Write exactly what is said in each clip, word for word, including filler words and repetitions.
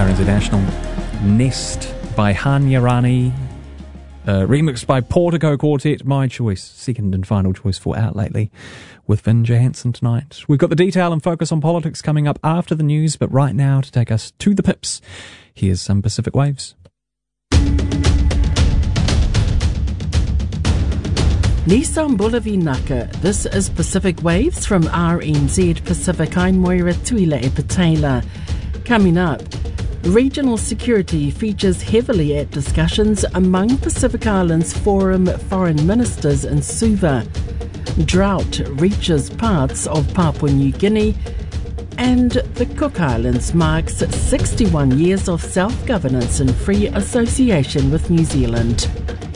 R N Z National. Nest by Hanya Rani, uh, remixed by Portico Quartet. My choice, second and final choice for Out Lately with Vin Johansson tonight. We've got the detail and focus on politics coming up after the news, but right now to take us to the pips, here's some Pacific Waves. Nissan Bulavi Naka. This is Pacific Waves from R N Z Pacific. I'm Moira Tuila Epatela. Coming up, regional security features heavily at discussions among Pacific Islands Forum foreign ministers in Suva. Drought reaches parts of Papua New Guinea, and the Cook Islands marks sixty-one years of self-governance and free association with New Zealand.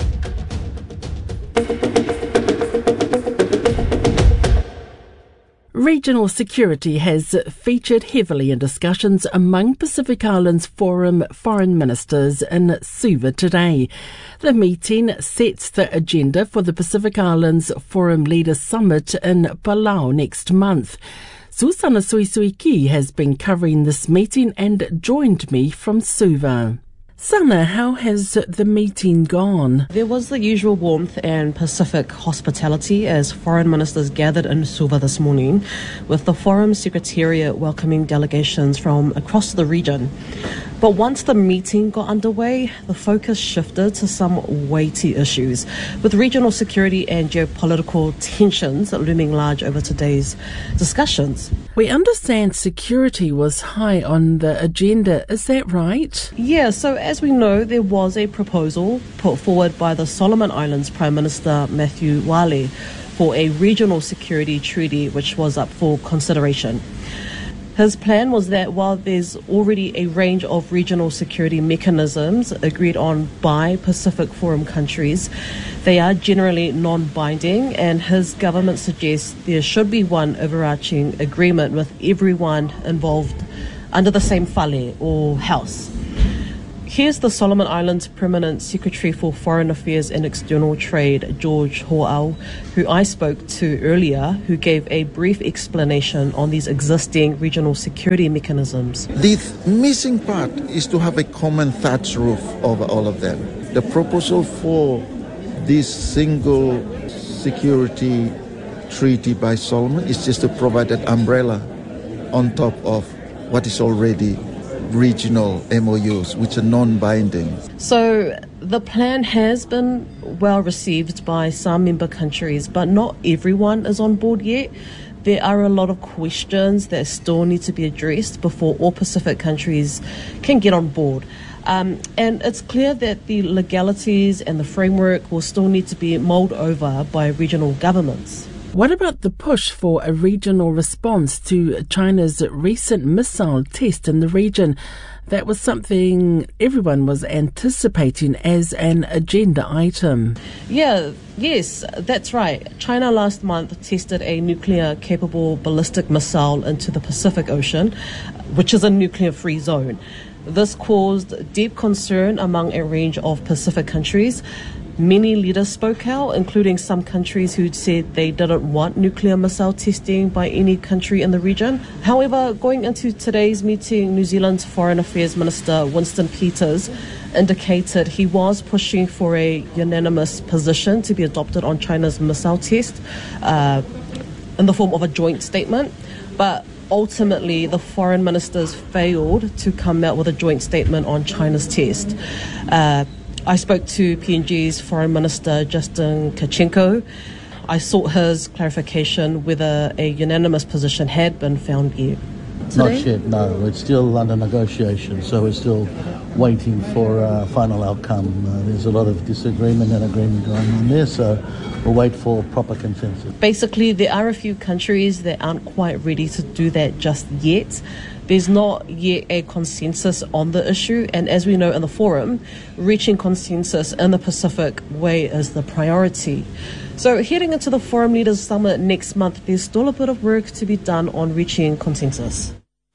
Regional security has featured heavily in discussions among Pacific Islands Forum foreign ministers in Suva today. The meeting sets the agenda for the Pacific Islands Forum Leaders Summit in Palau next month. Susana Suisuiki has been covering this meeting and joined me from Suva. Sana, how has the meeting gone? There was the usual warmth and Pacific hospitality as foreign ministers gathered in Suva this morning, with the Forum Secretariat welcoming delegations from across the region. But once the meeting got underway, the focus shifted to some weighty issues, with regional security and geopolitical tensions looming large over today's discussions. We understand security was high on the agenda, is that right? Yeah, so as we know, there was a proposal put forward by the Solomon Islands Prime Minister Matthew Wale for a regional security treaty which was up for consideration. His plan was that while there's already a range of regional security mechanisms agreed on by Pacific Forum countries, they are generally non-binding, and his government suggests there should be one overarching agreement with everyone involved under the same fale or house. Here's the Solomon Islands Permanent Secretary for Foreign Affairs and External Trade, George Ho'au, who I spoke to earlier, who gave a brief explanation on these existing regional security mechanisms. The missing part is to have a common thatch roof over all of them. The proposal for this single security treaty by Solomon is just to provide that umbrella on top of what is already regional M O Us, which are non-binding. So the plan has been well received by some member countries, but not everyone is on board yet. There are a lot of questions that still need to be addressed before all Pacific countries can get on board. Um, and it's clear that the legalities and the framework will still need to be mulled over by regional governments. What about the push for a regional response to China's recent missile test in the region? That was something everyone was anticipating as an agenda item. Yeah, yes, that's right. China last month tested a nuclear-capable ballistic missile into the Pacific Ocean, which is a nuclear-free zone. This caused deep concern among a range of Pacific countries. Many leaders spoke out, including some countries who said they didn't want nuclear missile testing by any country in the region. However, going into today's meeting, New Zealand's Foreign Affairs Minister Winston Peters indicated he was pushing for a unanimous position to be adopted on China's missile test uh, in the form of a joint statement. But ultimately, the foreign ministers failed to come out with a joint statement on China's test. Uh, I spoke to P N G's Foreign Minister Justin Kachenko. I sought his clarification whether a unanimous position had been found yet. Not yet, no. It's still under negotiation, so we're still waiting for a final outcome. Uh, there's a lot of disagreement and agreement going on there, so we'll wait for proper consensus. Basically, there are a few countries that aren't quite ready to do that just yet. There's not yet a consensus on the issue, and as we know in the forum, reaching consensus in the Pacific way is the priority. So heading into the Forum Leaders Summit next month, there's still a bit of work to be done on reaching consensus.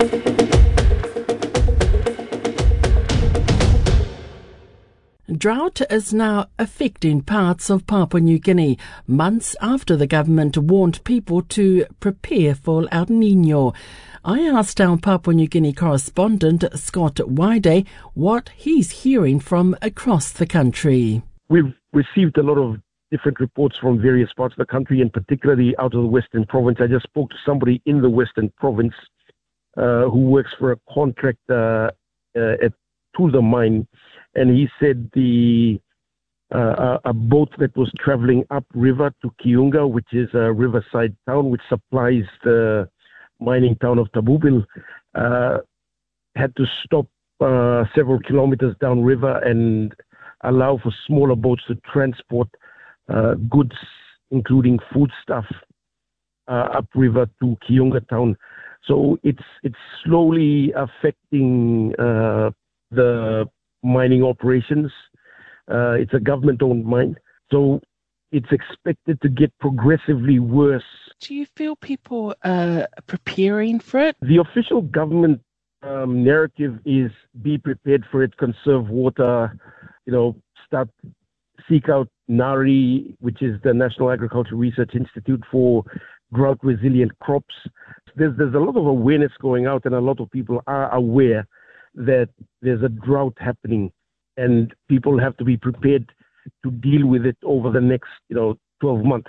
Drought is now affecting parts of Papua New Guinea, months after the government warned people to prepare for El Niño. I asked our Papua New Guinea correspondent, Scott Wide, what he's hearing from across the country. We've received a lot of different reports from various parts of the country, and particularly out of the Western Province. I just spoke to somebody in the Western Province uh, who works for a contractor uh, at Tulda Mine, and he said the uh, a boat that was traveling upriver to Kiunga, which is a riverside town which supplies the mining town of Tabubil, uh, had to stop uh, several kilometers downriver and allow for smaller boats to transport uh, goods, including foodstuff, uh, upriver to Kiunga town. So it's it's slowly affecting uh, the mining operations. Uh, it's a government-owned mine, so it's expected to get progressively worse. Do you feel people are preparing for it? The official government um, narrative is be prepared for it, conserve water, you know, start, seek out NARI, which is the National Agricultural Research Institute for drought-resilient crops. There's, there's a lot of awareness going out, and a lot of people are aware that there's a drought happening, and people have to be prepared to deal with it over the next, you know, twelve months.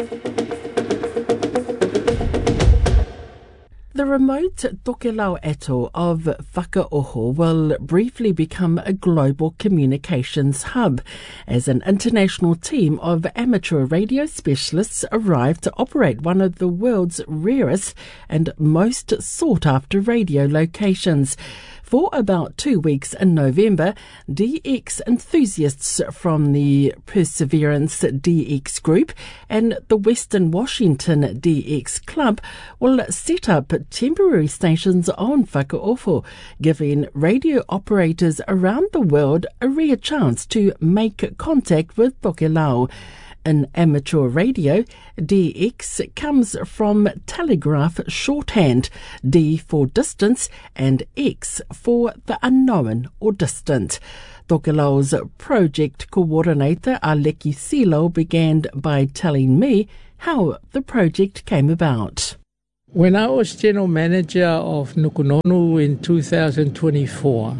The remote Tokelau atoll of Whakaoho will briefly become a global communications hub as an international team of amateur radio specialists arrive to operate one of the world's rarest and most sought-after radio locations. For about two weeks in November, D X enthusiasts from the Perseverance D X Group and the Western Washington D X Club will set up temporary stations on Whakaoho, giving radio operators around the world a rare chance to make contact with Tokelau. In amateur radio, D X comes from telegraph shorthand, D for distance and X for the unknown or distant. Tokelau's project coordinator, Aleki Silo, began by telling me how the project came about. When I was general manager of Nukunonu in two thousand twenty-four,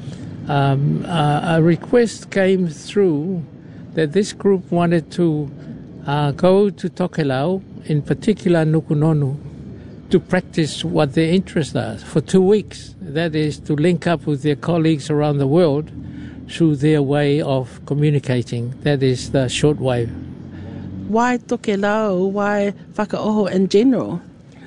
um, uh, a request came through that this group wanted to uh, go to Tokelau, in particular Nukunonu, to practice what their interests are for two weeks. That is, to link up with their colleagues around the world through their way of communicating. That is the shortwave. Why Tokelau? Why Whakaoho in general?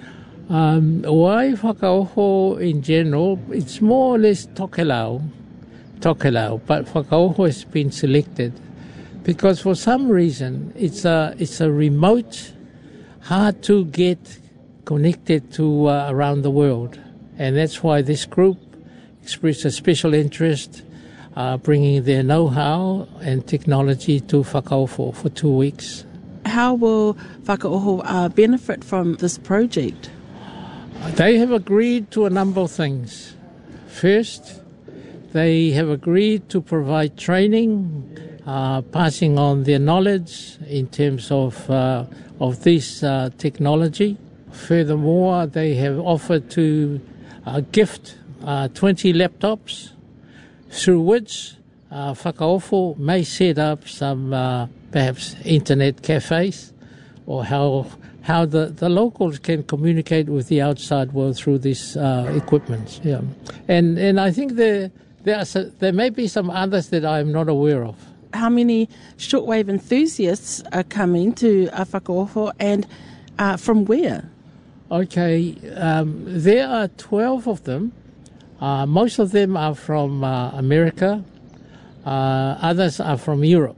Um, why Whakaoho in general? It's more or less Tokelau, Tokelau, but Whakaoho has been selected because for some reason it's a it's a remote, hard to get connected to uh, around the world, and that's why this group expressed a special interest, uh, bringing their know-how and technology to Whakaoho for two weeks. How will Whakaoho uh, benefit from this project? They have agreed to a number of things. First, they have agreed to provide training, uh, passing on their knowledge in terms of uh, of this uh, technology. Furthermore, they have offered to uh, gift uh, twenty laptops through which uh, Whakaoho may set up some uh, perhaps internet cafes, or how how the, the locals can communicate with the outside world through this uh, equipment. Yeah. And and I think there there are so, there may be some others that I'm not aware of. How many shortwave enthusiasts are coming to uh, Whakaoho, and uh, from where? Okay, um, there are twelve of them. Uh, most of them are from uh, America. Uh, others are from Europe,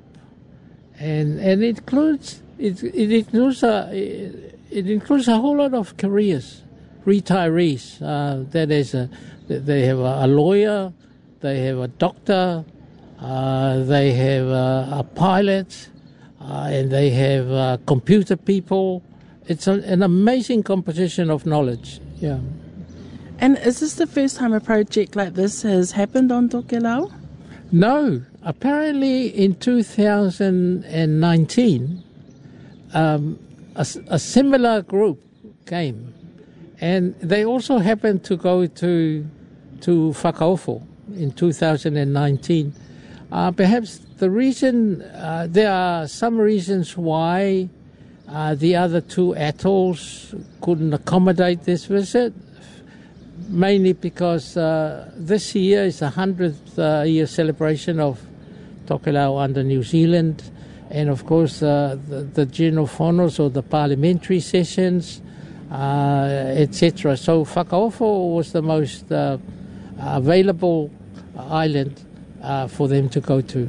and and it includes it it includes a it includes a whole lot of careers, retirees. Uh, that is, a, they have a lawyer, they have a doctor, uh, they have a, a pilot, uh, and they have uh, computer people. It's a, an amazing composition of knowledge. Yeah. And is this the first time a project like this has happened on Tokelau? No. Apparently in two thousand nineteen, um, a, a similar group came, And they also happened to go to to Whakaofo in two thousand nineteen. Uh, perhaps the reason, uh, there are some reasons why uh, the other two atolls couldn't accommodate this visit, mainly because uh, this year is the hundredth uh, year celebration of Tokelau under New Zealand, and of course uh, the, the general whanos or the parliamentary sessions, uh, et cetera. So Whakaofo was the most uh, available island uh, for them to go to.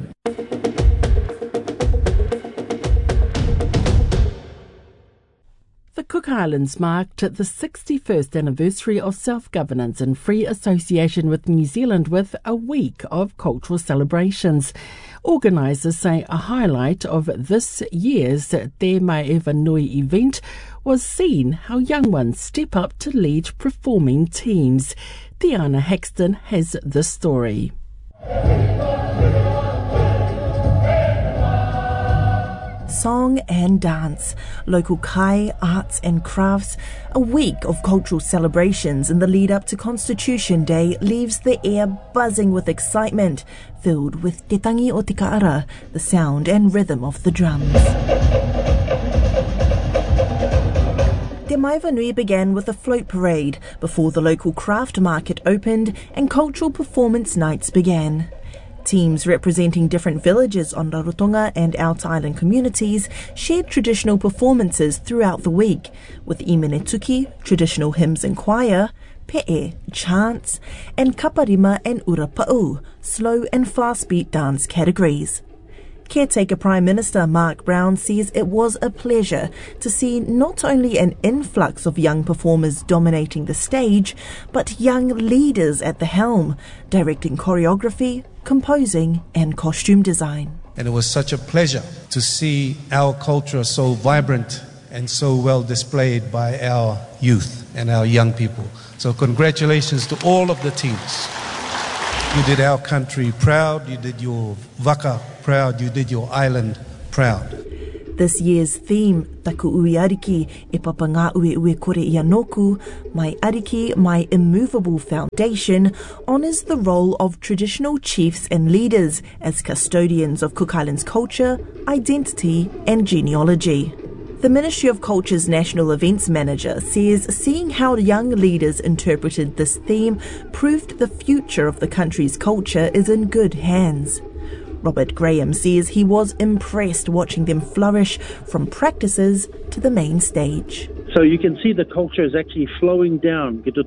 The Cook Islands marked the sixty-first anniversary of self-governance and free association with New Zealand with a week of cultural celebrations. Organisers say a highlight of this year's Te Mai Ewa Nui event was seeing how young ones step up to lead performing teams. Diana Hexton has the story. Song and dance, local kai, arts and crafts. A week of cultural celebrations in the lead up to Constitution Day leaves the air buzzing with excitement, filled with Te Tangi o Te Kaara, the sound and rhythm of the drums. Te Mai Ewa Nui began with a float parade before the local craft market opened and cultural performance nights began. Teams representing different villages on Rarotonga and Out Island communities shared traditional performances throughout the week, with imenetuki, traditional hymns and choir, pe'e, chants, and kaparima and urapa'u, slow and fast beat dance categories. Caretaker Prime Minister Mark Brown says it was a pleasure to see not only an influx of young performers dominating the stage, but young leaders at the helm, directing choreography, composing and costume design. And it was such a pleasure to see our culture so vibrant and so well displayed by our youth and our young people. So congratulations to all of the teams. You did our country proud, you did your waka proud, you did your island proud. This year's theme, Taku Ui Ariki, e papa ngā ue ue kore i anoku, My Ariki, My Immovable Foundation, honours the role of traditional chiefs and leaders as custodians of Cook Islands culture, identity and genealogy. The Ministry of Culture's National Events Manager says seeing how young leaders interpreted this theme proved the future of the country's culture is in good hands. Robert Graham says he was impressed watching them flourish from practices to the main stage. So you can see the culture is actually flowing down. It's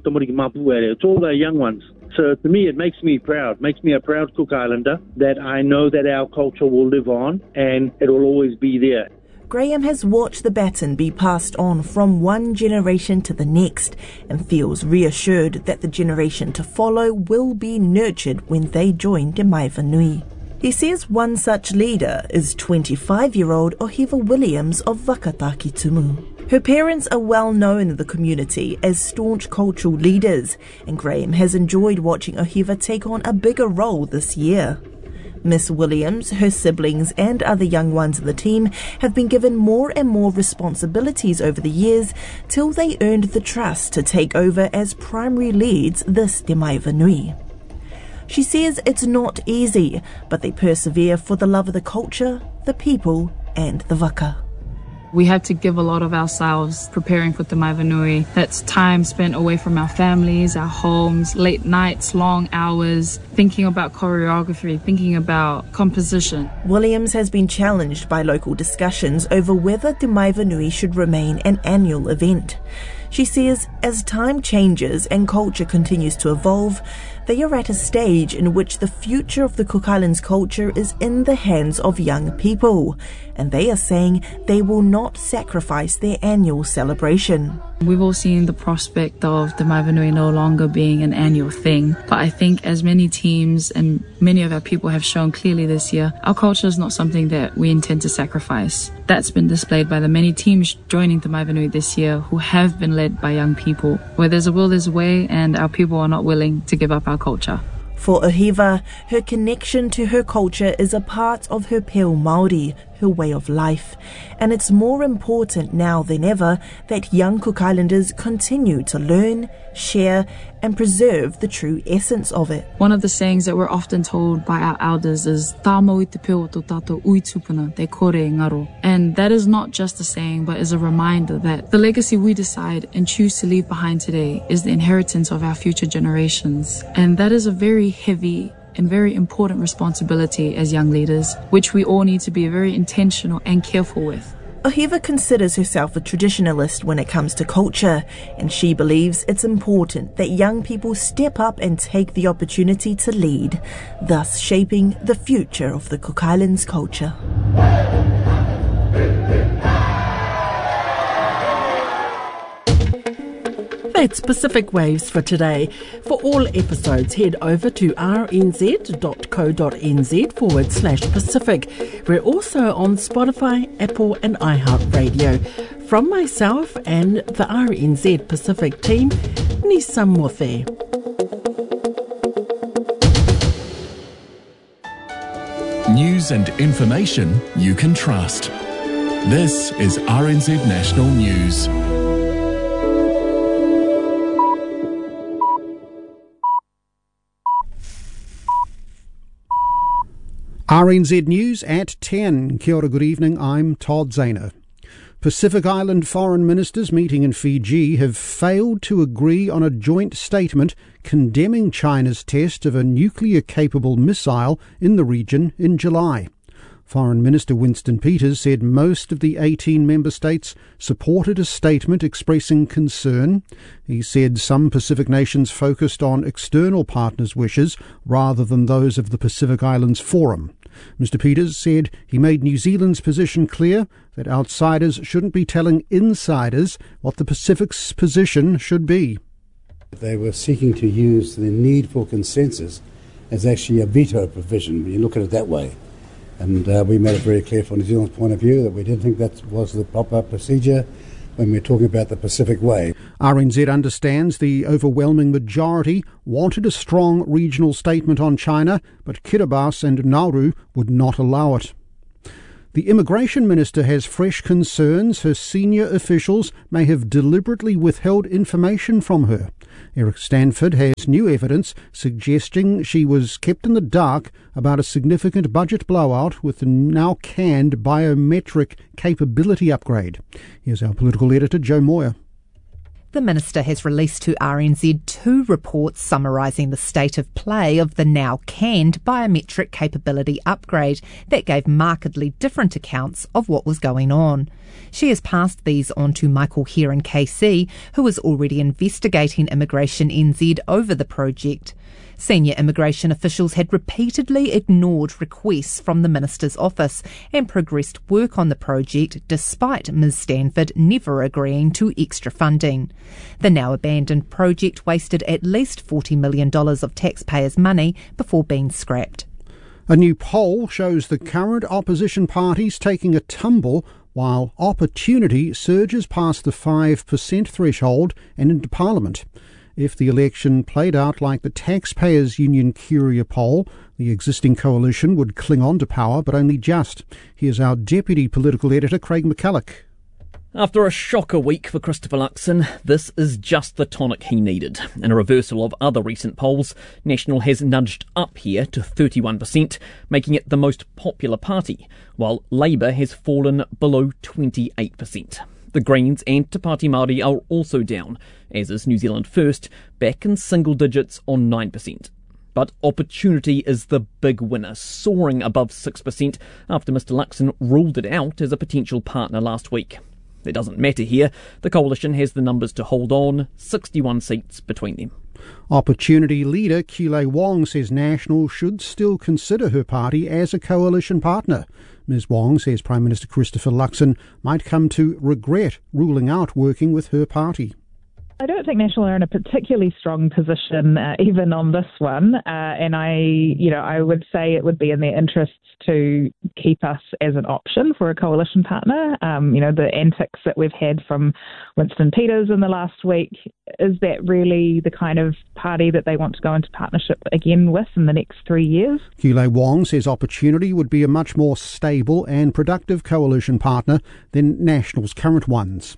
all the young ones. So to me, it makes me proud, makes me a proud Cook Islander that I know that our culture will live on and it will always be there. Graham has watched the baton be passed on from one generation to the next and feels reassured that the generation to follow will be nurtured when they join Te Mai Ewa Nui. He says one such leader is twenty-five-year-old Ohiva Williams of Wakataki Tumu. Her parents are well known in the community as staunch cultural leaders, and Graham has enjoyed watching Ohiva take on a bigger role this year. Miss Williams, her siblings and other young ones in the team have been given more and more responsibilities over the years till they earned the trust to take over as primary leads this Te Mai Ewa Nui. She says it's not easy, but they persevere for the love of the culture, the people and the waka. We had to give a lot of ourselves preparing for Te Mai Ewa Nui. That's time spent away from our families, our homes, late nights, long hours, thinking about choreography, thinking about composition. Williams has been challenged by local discussions over whether Te Mai Ewa Nui should remain an annual event. She says as time changes and culture continues to evolve, they are at a stage in which the future of the Cook Islands culture is in the hands of young people, and they are saying they will not sacrifice their annual celebration. We've all seen the prospect of Te Mai Ewa Nui no longer being an annual thing, but I think as many teams and many of our people have shown clearly this year, our culture is not something that we intend to sacrifice. That's been displayed by the many teams joining Te Mai Ewa Nui this year who have been led by young people. Where there's a will, there's a way, and our people are not willing to give up our culture. For Ohiva, her connection to her culture is a part of her peo Māori, her way of life. And it's more important now than ever that young Cook Islanders continue to learn, share and preserve the true essence of it. One of the sayings that we're often told by our elders is "Tā mau I te peo tō tātou ui tupuna, te kore ngaro." And that is not just a saying, but is a reminder that the legacy we decide and choose to leave behind today is the inheritance of our future generations. And that is a very heavy and very important responsibility as young leaders, which we all need to be very intentional and careful with. Ohewa considers herself a traditionalist when it comes to culture, and she believes it's important that young people step up and take the opportunity to lead, thus shaping the future of the Cook Islands culture. That's Pacific Waves for today. For all episodes, head over to rnz.co.nz forward slash Pacific. We're also on Spotify, Apple and iHeartRadio. From myself and the R N Z Pacific team, Nisa Mothe. News and information you can trust. This is R N Z National News. R N Z News at ten. Kia ora, good evening, I'm Todd Zahner. Pacific Island foreign ministers meeting in Fiji have failed to agree on a joint statement condemning China's test of a nuclear-capable missile in the region in July. Foreign Minister Winston Peters said most of the eighteen member states supported a statement expressing concern. He said some Pacific nations focused on external partners' wishes rather than those of the Pacific Islands Forum. Mister Peters said he made New Zealand's position clear that outsiders shouldn't be telling insiders what the Pacific's position should be. They were seeking to use the need for consensus as actually a veto provision, when you look at it that way. And uh, we made it very clear from New Zealand's point of view that we didn't think that was the proper procedure when we're talking about the Pacific Way. R N Z understands the overwhelming majority wanted a strong regional statement on China, but Kiribati and Nauru would not allow it. The Immigration Minister has fresh concerns her senior officials may have deliberately withheld information from her. Eric Stanford has new evidence suggesting she was kept in the dark about a significant budget blowout with the now canned biometric capability upgrade. Here's our political editor, Joe Moyer. The Minister has released to R N Z two reports summarising the state of play of the now canned biometric capability upgrade that gave markedly different accounts of what was going on. She has passed these on to Michael Heron K C, who is already investigating Immigration N Z over the project. Senior immigration officials had repeatedly ignored requests from the Minister's office and progressed work on the project despite Miz Stanford never agreeing to extra funding. The now abandoned project wasted at least forty million dollars of taxpayers' money before being scrapped. A new poll shows the current opposition parties taking a tumble while Opportunity surges past the five percent threshold and into Parliament. If the election played out like the Taxpayers Union Curia poll, the existing coalition would cling on to power, but only just. Here's our Deputy Political Editor, Craig McCulloch. After a shocker week for Christopher Luxon, this is just the tonic he needed. In a reversal of other recent polls, National has nudged up here to thirty-one percent, making it the most popular party, while Labour has fallen below twenty-eight percent. The Greens and Te Pāti Māori are also down, as is New Zealand First, back in single digits on nine percent. But Opportunity is the big winner, soaring above six percent after Mister Luxon ruled it out as a potential partner last week. It doesn't matter here. The coalition has the numbers to hold on, sixty-one seats between them. Opportunity leader Keeley Wong says National should still consider her party as a coalition partner. Miz Wong says Prime Minister Christopher Luxon might come to regret ruling out working with her party. I don't think National are in a particularly strong position, uh, even on this one. Uh, and I, you know, I would say it would be in their interests to keep us as an option for a coalition partner. Um, you know, the antics that we've had from Winston Peters in the last week, is that really the kind of party that they want to go into partnership again with in the next three years? Kule Wong says Opportunity would be a much more stable and productive coalition partner than National's current ones.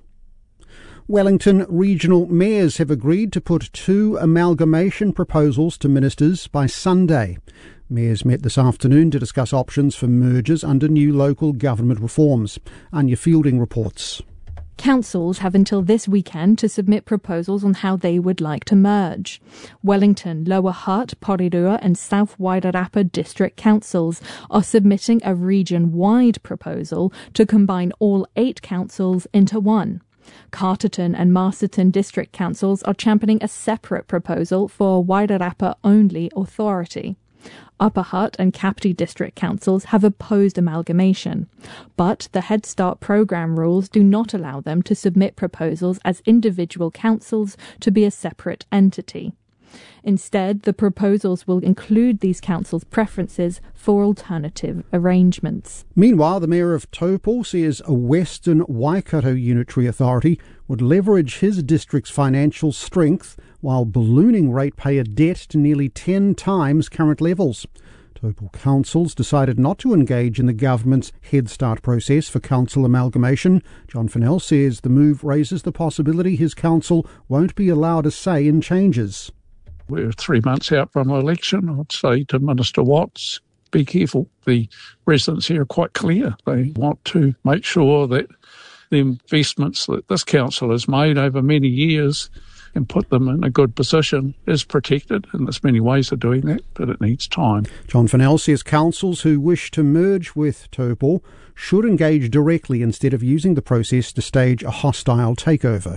Wellington regional mayors have agreed to put two amalgamation proposals to ministers by Sunday. Mayors met this afternoon to discuss options for mergers under new local government reforms. Anya Fielding reports. Councils have until this weekend to submit proposals on how they would like to merge. Wellington, Lower Hutt, Porirua and South Wairarapa district councils are submitting a region-wide proposal to combine all eight councils into one. Carterton and Masterton district councils are championing a separate proposal for Wairarapa-only authority. Upper Hutt and Kapiti district councils have opposed amalgamation, but the Head Start programme rules do not allow them to submit proposals as individual councils to be a separate entity. Instead, the proposals will include these councils' preferences for alternative arrangements. Meanwhile, the Mayor of Taupo says a Western Waikato Unitary Authority would leverage his district's financial strength while ballooning ratepayer debt to nearly ten times current levels. Taupo councils decided not to engage in the government's Head Start process for council amalgamation. John Fennell says the move raises the possibility his council won't be allowed a say in changes. We're three months out from an election. I'd say to Minister Watts, be careful. The residents here are quite clear. They want to make sure that the investments that this council has made over many years and put them in a good position is protected. And there's many ways of doing that, but it needs time. John Fennell says councils who wish to merge with Taupo should engage directly instead of using the process to stage a hostile takeover.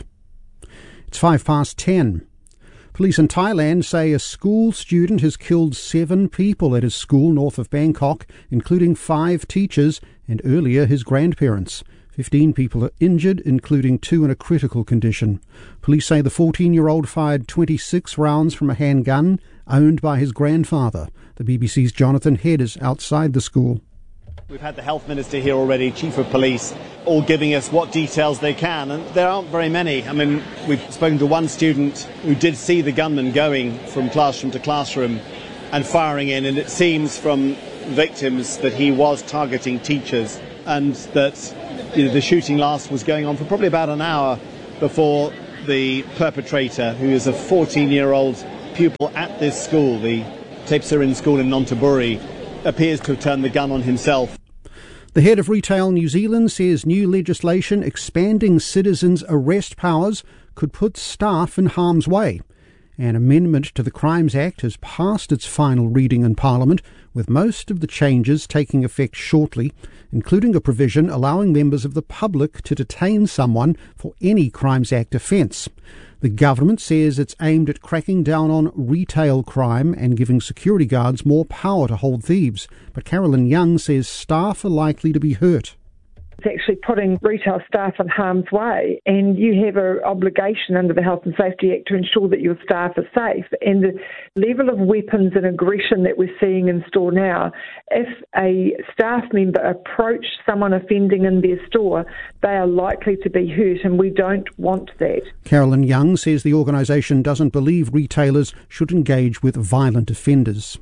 It's five past ten. Police in Thailand say a school student has killed seven people at his school north of Bangkok, including five teachers and earlier his grandparents. Fifteen people are injured, including two in a critical condition. Police say the fourteen-year-old fired twenty-six rounds from a handgun owned by his grandfather. The B B C's Jonathan Head is outside the school. We've had the Health Minister here already, Chief of Police, all giving us what details they can, and there aren't very many. I mean, we've spoken to one student who did see the gunman going from classroom to classroom and firing in, and it seems from victims that he was targeting teachers and that, you know, the shooting last was going on for probably about an hour before the perpetrator, who is a fourteen-year-old pupil at this school, the Te Psirin school in Nonthaburi, appears to have turned the gun on himself. The head of Retail New Zealand says new legislation expanding citizens' arrest powers could put staff in harm's way. An amendment to the Crimes Act has passed its final reading in Parliament, with most of the changes taking effect shortly, including a provision allowing members of the public to detain someone for any Crimes Act offence. The government says it's aimed at cracking down on retail crime and giving security guards more power to hold thieves. But Carolyn Young says staff are likely to be hurt. It's actually putting retail staff in harm's way, and you have an obligation under the Health and Safety Act to ensure that your staff are safe. And the level of weapons and aggression that we're seeing in store now, if a staff member approach someone offending in their store, they are likely to be hurt, and we don't want that. Carolyn Young says the organisation doesn't believe retailers should engage with violent offenders.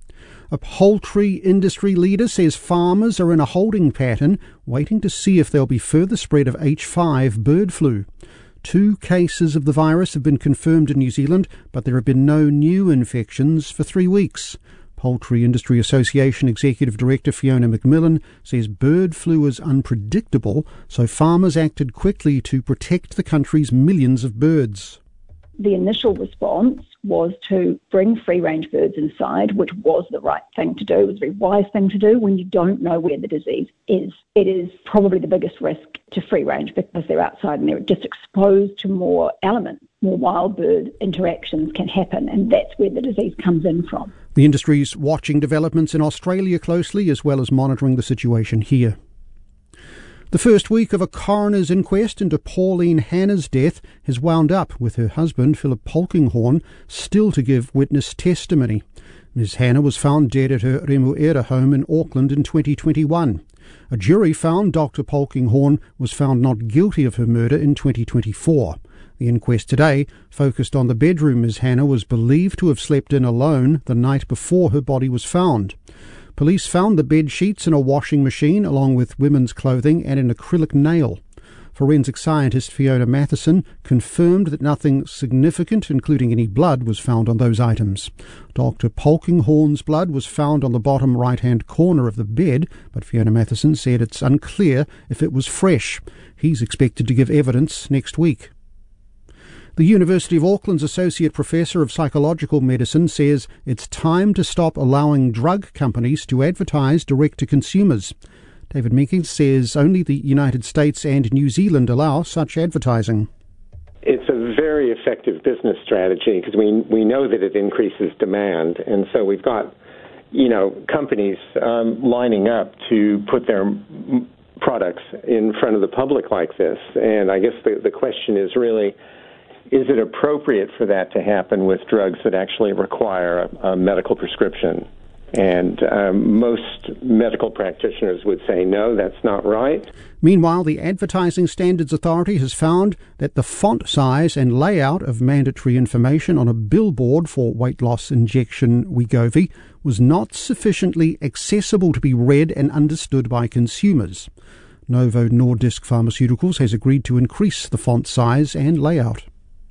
A poultry industry leader says farmers are in a holding pattern, waiting to see if there'll be further spread of H five bird flu. Two cases of the virus have been confirmed in New Zealand, but there have been no new infections for three weeks. Poultry Industry Association Executive Director Fiona McMillan says bird flu is unpredictable, so farmers acted quickly to protect the country's millions of birds. The initial response was to bring free-range birds inside, which was the right thing to do. It was a very wise thing to do when you don't know where the disease is. It is probably the biggest risk to free-range because they're outside and they're just exposed to more elements. More wild bird interactions can happen, and that's where the disease comes in from. The industry's watching developments in Australia closely, as well as monitoring the situation here. The first week of a coroner's inquest into Pauline Hanna's death has wound up, with her husband, Philip Polkinghorne, still to give witness testimony. Miz Hanna was found dead at her Remuera home in Auckland in twenty twenty-one. A jury found Doctor Polkinghorne was found not guilty of her murder in twenty twenty-four. The inquest today focused on the bedroom Miz Hanna was believed to have slept in alone the night before her body was found. Police found the bed sheets in a washing machine along with women's clothing and an acrylic nail. Forensic scientist Fiona Matheson confirmed that nothing significant, including any blood, was found on those items. Doctor Polkinghorne's blood was found on the bottom right-hand corner of the bed, but Fiona Matheson said it's unclear if it was fresh. He's expected to give evidence next week. The University of Auckland's Associate Professor of Psychological Medicine says it's time to stop allowing drug companies to advertise direct to consumers. David Meekins says only the United States and New Zealand allow such advertising. It's a very effective business strategy because we we know that it increases demand, and so we've got, you know, companies um, lining up to put their m- products in front of the public like this. And I guess the, the question is really, is it appropriate for that to happen with drugs that actually require a, a medical prescription? And um, most medical practitioners would say, no, that's not right. Meanwhile, the Advertising Standards Authority has found that the font size and layout of mandatory information on a billboard for weight loss injection Wegovy was not sufficiently accessible to be read and understood by consumers. Novo Nordisk Pharmaceuticals has agreed to increase the font size and layout.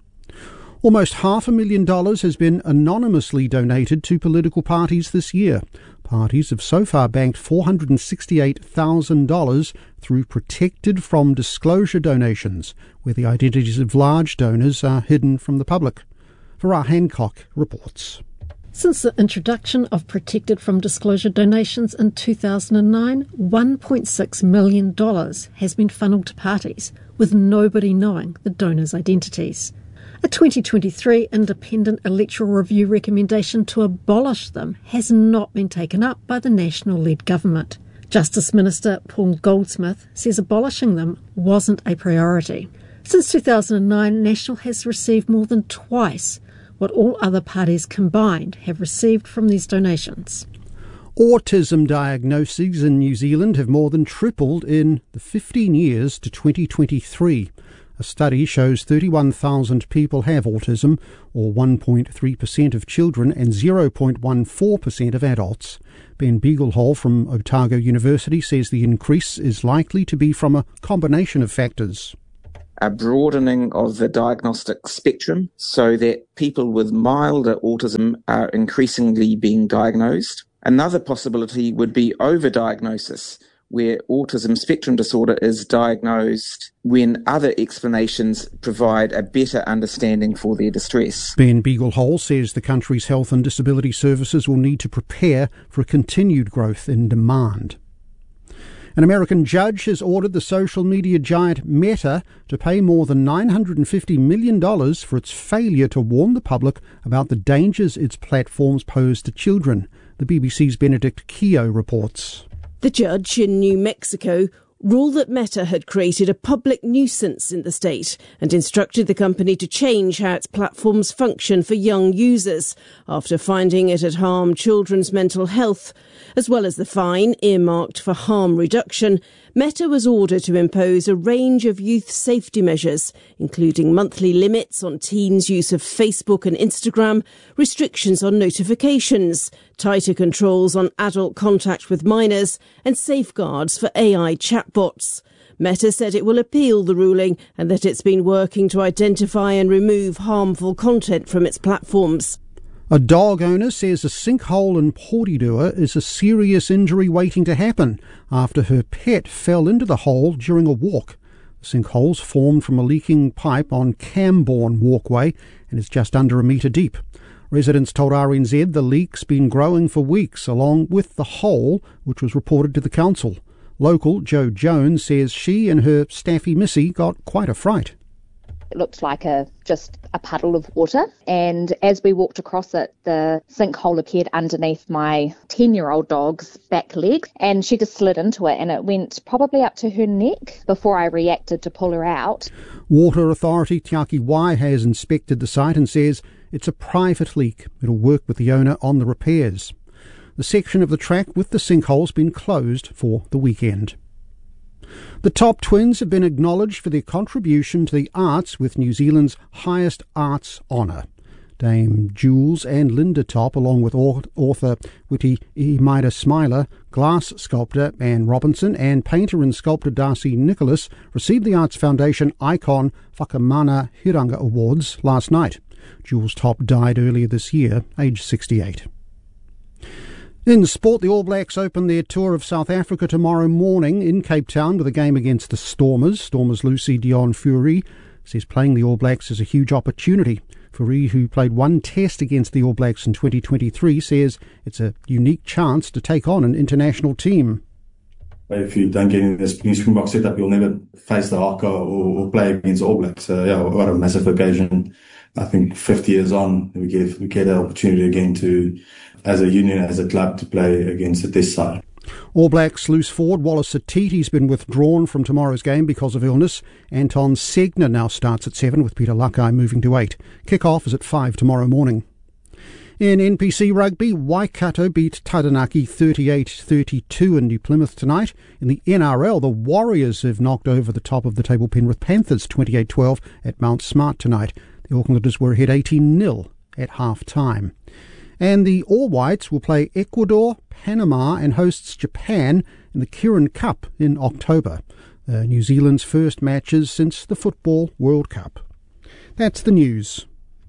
Almost half a million dollars has been anonymously donated to political parties this year. Parties have so far banked four hundred sixty-eight thousand dollars through protected from disclosure donations, where the identities of large donors are hidden from the public. Farah Hancock reports. Since the introduction of protected from disclosure donations in two thousand nine, one point six million dollars has been funneled to parties, with nobody knowing the donors' identities. A twenty twenty-three independent electoral review recommendation to abolish them has not been taken up by the national-led government. Justice Minister Paul Goldsmith says abolishing them wasn't a priority. Since two thousand nine, National has received more than twice what all other parties combined have received from these donations. Autism diagnoses in New Zealand have more than tripled in the fifteen years to twenty twenty-three. A study shows thirty-one thousand people have autism, or one point three percent of children and zero point one four percent of adults. Ben Beaglehall from Otago University says the increase is likely to be from a combination of factors. A broadening of the diagnostic spectrum so that people with milder autism are increasingly being diagnosed. Another possibility would be overdiagnosis, where autism spectrum disorder is diagnosed when other explanations provide a better understanding for their distress. Ben Beaglehall says the country's health and disability services will need to prepare for a continued growth in demand. An American judge has ordered the social media giant Meta to pay more than nine hundred fifty million dollars for its failure to warn the public about the dangers its platforms pose to children. The B B C's Benedict Keogh reports. The judge in New Mexico ruled that Meta had created a public nuisance in the state and instructed the company to change how its platforms function for young users after finding it had harmed children's mental health. As well as the fine earmarked for harm reduction, Meta was ordered to impose a range of youth safety measures, including monthly limits on teens' use of Facebook and Instagram, restrictions on notifications, tighter controls on adult contact with minors, and safeguards for A I chatbots. Meta said it will appeal the ruling and that it's been working to identify and remove harmful content from its platforms. A dog owner says a sinkhole in Porirua is a serious injury waiting to happen after her pet fell into the hole during a walk. The sinkhole's formed from a leaking pipe on Camborne Walkway and is just under a metre deep. Residents told R N Z the leak's been growing for weeks, along with the hole, which was reported to the council. Local Joe Jones says she and her staffy Missy got quite a fright. It looked like a just a puddle of water. And as we walked across it, the sinkhole appeared underneath my ten-year-old dog's back leg, and she just slid into it, and it went probably up to her neck before I reacted to pull her out. Water Authority Te Aki Wai has inspected the site and says it's a private leak. It'll work with the owner on the repairs. The section of the track with the sinkhole's been closed for the weekend. The Top Twins have been acknowledged for their contribution to the arts with New Zealand's highest arts honour. Dame Jules and Linda Top, along with author Witi Imaida Smiler, glass sculptor Anne Robinson and painter and sculptor Darcy Nicholas, received the Arts Foundation Icon Whakamana Hiranga Awards last night. Jules Top died earlier this year, aged sixty-eight. In sport, the All Blacks open their tour of South Africa tomorrow morning in Cape Town with a game against the Stormers. Stormers Lucy Dion Fury says playing the All Blacks is a huge opportunity. Fury, who played one test against the All Blacks in twenty twenty-three, says it's a unique chance to take on an international team. If you don't get in this new Springbok setup, you'll never face the Haka or, or play against All Blacks. So, yeah, what a massive occasion. I think fifty years on, we get we get an opportunity again to, as a union, as a club, to play against the test side. All Blacks loose forward Wallace Satiti's been withdrawn from tomorrow's game because of illness. Anton Segner now starts at seven, with Peter Lakai moving to eight. Kick-off is at five tomorrow morning. In N P C rugby, Waikato beat Taranaki thirty-eight thirty-two in New Plymouth tonight. In the N R L, the Warriors have knocked over the top of the table Penrith Panthers twenty-eight twelve at Mount Smart tonight. The Aucklanders were ahead eighteen nil at half-time. And the All Whites will play Ecuador, Panama and hosts Japan in the Kirin Cup in October. Uh, New Zealand's first matches since the Football World Cup. That's the news.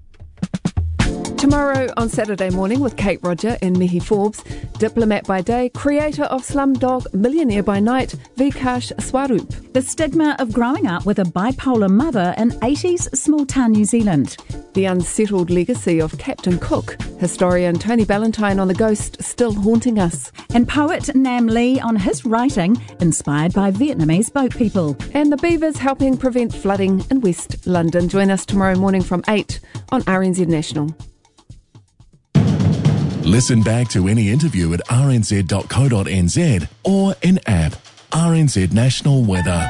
Tomorrow on Saturday Morning with Kate Roger and Mihi Forbes, diplomat by day, creator of Slumdog Millionaire by night, Vikash Swaroop. The stigma of growing up with a bipolar mother in eighties small town New Zealand. The unsettled legacy of Captain Cook. Historian Tony Ballantyne on the ghost still haunting us. And poet Nam Lee on his writing inspired by Vietnamese boat people. And the Beavers helping prevent flooding in West London. Join us tomorrow morning from eight on R N Z National. Listen back to any interview at r n z dot co dot n z or in app R N Z National Weather.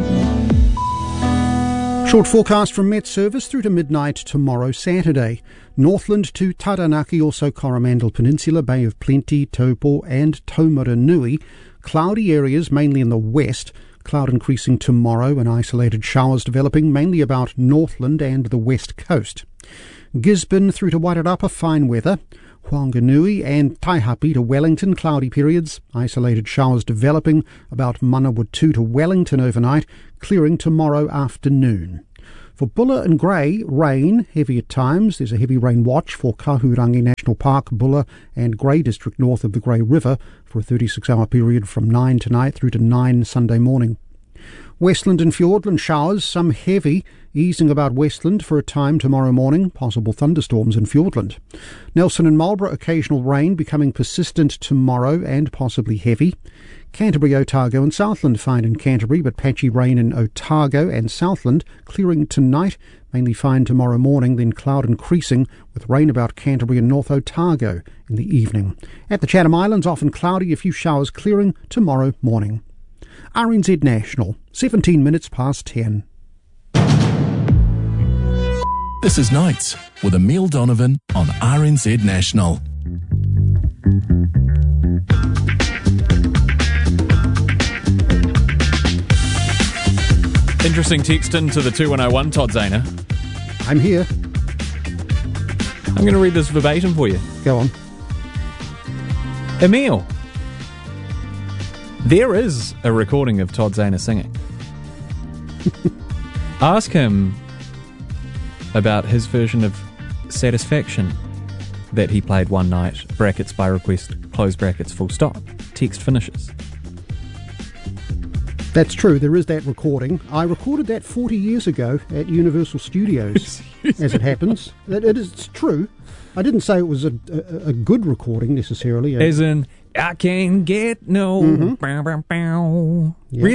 Short forecast from Met Service through to midnight tomorrow, Saturday. Northland to Taranaki, also Coromandel Peninsula, Bay of Plenty, Taupo and Taumarunui. Cloudy areas mainly in the west. Cloud increasing tomorrow and isolated showers developing mainly about Northland and the west coast. Gisborne through to Wairarapa, fine weather. Whanganui and Taihape to Wellington, cloudy periods. Isolated showers developing about Manawatu to Wellington overnight, clearing tomorrow afternoon. For Buller and Grey, rain, heavy at times. There's a heavy rain watch for Kahurangi National Park, Buller and Grey District north of the Grey River for a thirty-six hour period from nine tonight through to nine Sunday morning. Westland and Fiordland showers, some heavy, easing about Westland for a time tomorrow morning, possible thunderstorms in Fiordland. Nelson and Marlborough, occasional rain becoming persistent tomorrow and possibly heavy. Canterbury, Otago and Southland fine in Canterbury, but patchy rain in Otago and Southland, clearing tonight, mainly fine tomorrow morning, then cloud increasing with rain about Canterbury and North Otago in the evening. At the Chatham Islands, often cloudy, a few showers clearing tomorrow morning. R N Z National, seventeen minutes past ten. This is Nights with Emile Donovan on R N Z National. Interesting text into the two one oh one, Todd Zahner. I'm here. I'm going to read this verbatim for you. Go on. Emile, there is a recording of Todd Zahner singing. Ask him about his version of Satisfaction that he played one night, brackets by request, close brackets, full stop. Text finishes. That's true, there is that recording. I recorded that forty years ago at Universal Studios, as it happens. It, it is true. I didn't say it was a, a, a good recording necessarily. As in, I can't get no... Mm-hmm. Bow, bow, bow. Yep. Really?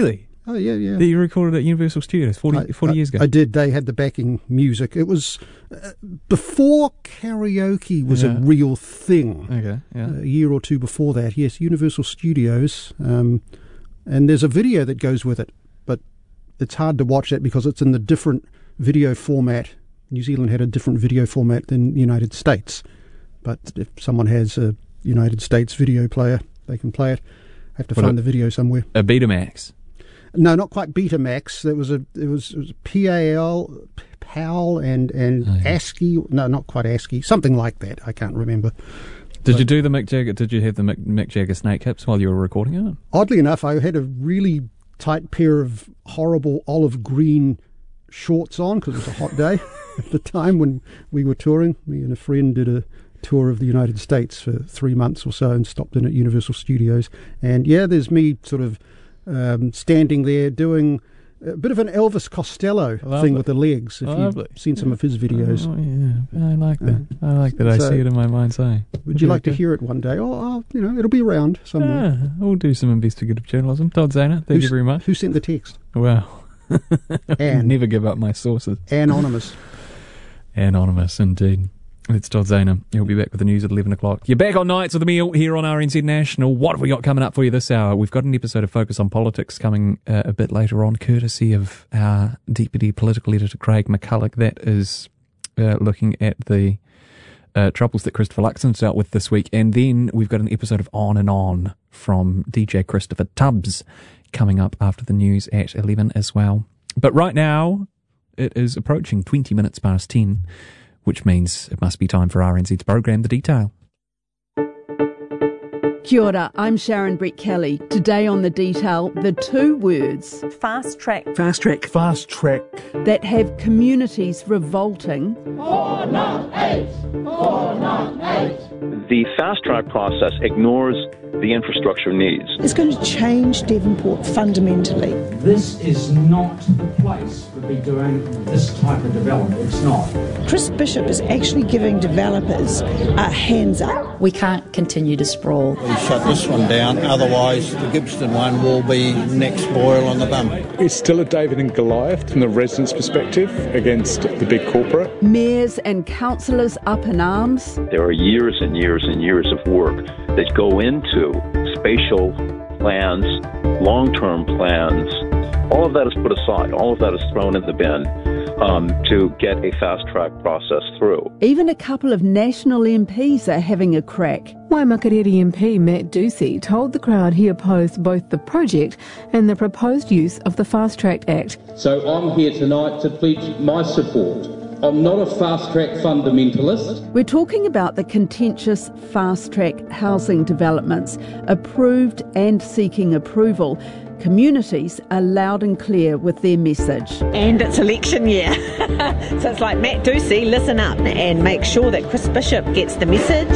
Oh, yeah, yeah. That you recorded at Universal Studios forty, I, forty I, years ago. I did. They had the backing music. It was uh, before karaoke was Yeah. a real thing. Okay, yeah. A year or two before that, yes, Universal Studios. Um, and there's a video that goes with it, but it's hard to watch that because it's in the different video format. New Zealand had a different video format than the United States. But if someone has a United States video player, they can play it. I have to What find a- the video somewhere. A Betamax. No, not quite Betamax. There was a it was, it was P A L, PAL, and and Oh, yeah. ASCII. No, not quite ASCII. Something like that. I can't remember. Did But you do the Mick Jagger? Did you have the Mick, Mick Jagger snake hips while you were recording it? Oddly enough, I had a really tight pair of horrible olive green shorts on because it was a hot day at the time when we were touring. Me and a friend did a tour of the United States for three months or so and stopped in at Universal Studios. And yeah, there's me sort of um, standing there doing a bit of an Elvis Costello Lovely. thing with the legs. If Lovely. you've seen some of his videos. Oh, yeah. I like that. Uh, I like that. I so- see it in my mind's eye. Would you like to hear it one day? Oh, oh, you know, it'll be around somewhere. Yeah, we'll do some investigative journalism. Todd Zahner, thank Who's- you very much. Who sent the text? Well, Anne. never give up my sources. Anonymous. Anonymous, indeed. It's Todd Zahner. He'll be back with the news at eleven o'clock. You're back on Nights with me here on R N Z National. What have we got coming up for you this hour? We've got an episode of Focus on Politics coming uh, a bit later on, courtesy of our Deputy Political Editor, Craig McCulloch. That is uh, looking at the uh, troubles that Christopher Luxon's dealt with this week. And then we've got an episode of On and On from D J Christopher Tubbs coming up after the news at eleven as well. But right now, it is approaching twenty minutes past ten, which means it must be time for R N Z's program, The Detail. Kia ora, I'm Sharon Brett Kelly. Today on The Detail, the two words fast track, Fast track. Fast track. that have communities revolting. four nine eight, four nine eight. The fast track process ignores the infrastructure needs. It's going to change Devonport fundamentally. This is not the place to be doing this type of development. It's not. Chris Bishop is actually giving developers a hands up. We can't continue to sprawl. We shut this one down, otherwise the Gippsland one will be next boil on the bum. It's still a David and Goliath from the residents' perspective against the big corporate. Mayors and councillors up in arms. There are years and years and years of work that go into spatial plans, long-term plans. All of that is put aside. All of that is thrown in the bin um, to get a fast-track process through. Even a couple of national M Ps are having a crack. Waimakariri M P Matt Ducey told the crowd he opposed both the project and the proposed use of the Fast Track Act. So I'm here tonight to pledge my support. I'm not a fast-track fundamentalist. We're talking about the contentious fast-track housing developments, approved and seeking approval. Communities are loud and clear with their message. And it's election year. So it's like, Matt Ducey, listen up and make sure that Chris Bishop gets the message.